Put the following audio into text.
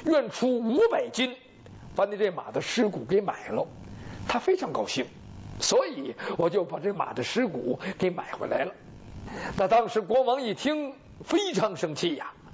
愿出500金，把你这马的尸骨给买了。他非常高兴，所以我就把这马的尸骨给买回来了。那当时国王一听，非常生气呀，